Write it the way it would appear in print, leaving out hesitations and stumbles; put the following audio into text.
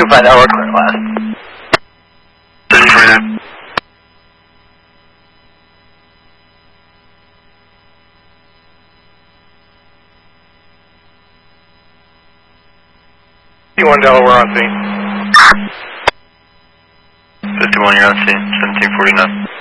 find out where current last. 3049. Delaware on scene. 51, you're on scene, 1749.